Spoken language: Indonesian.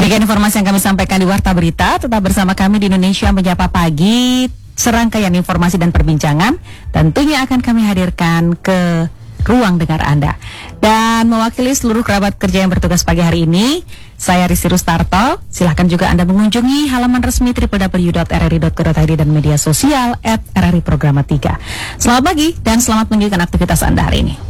Demikian informasi yang kami sampaikan di Warta Berita. Tetap bersama kami di Indonesia Menyapa Pagi. Serangkaian informasi dan perbincangan tentunya akan kami hadirkan ke ruang dengar Anda. Dan mewakili seluruh kerabat kerja yang bertugas pagi hari ini, saya Rizky Rustarto. Silahkan juga Anda mengunjungi halaman resmi www.rri.co.id dan media sosial @RRI Programa 3. Selamat pagi dan selamat menjalankan aktivitas Anda hari ini.